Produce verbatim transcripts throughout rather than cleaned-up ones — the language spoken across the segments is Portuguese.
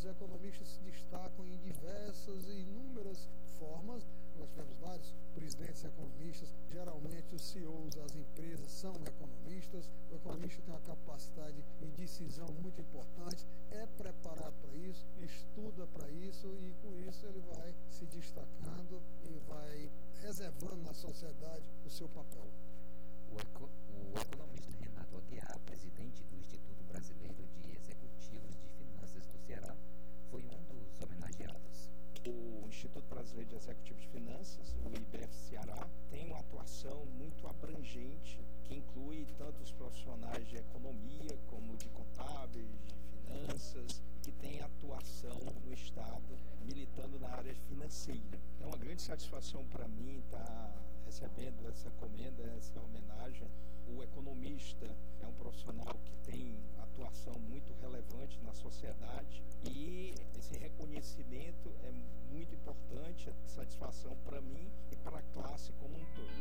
os economistas se destacam em diversas e inúmeras formas. Nós tivemos vários presidentes economistas, geralmente os C E Os das empresas são economistas. O economista tem uma capacidade de decisão muito importante, é preparado para isso, estuda para isso e com isso ele vai se destacando e vai reservando na sociedade o seu papel. O, eco, o economista Renato Aguiar, presidente do Instituto Brasileiro de Executivos de Finanças do Ceará, foi um dos homenageados. O Instituto Brasileiro de Executivos de Finanças, o I B F Ceará, tem uma atuação muito abrangente, que inclui tanto os profissionais de economia, como de contábeis, de finanças, que tem atuação no Estado, militando na área financeira. É uma grande satisfação para mim estar recebendo essa comenda, essa homenagem. O economista é um profissional que tem atuação muito relevante na sociedade e esse reconhecimento é muito importante, é satisfação para mim e para a classe como um todo.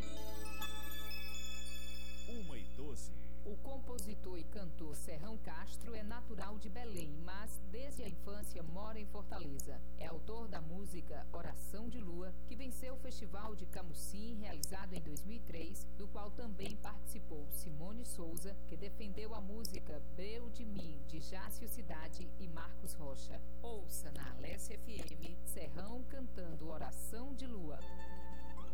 Uma e doze. O compositor e cantor Serrão Castro é natural de Belém, mas desde a infância mora em Fortaleza. É autor da música Oração de Lua, que venceu o Festival de Camusim, realizado em dois mil e três, do qual também participou Simone Souza, que defendeu a música Breu de Mim, de Jácio Cidade e Marcos Rocha. Ouça na Alesse F M, Serrão cantando Oração de Lua.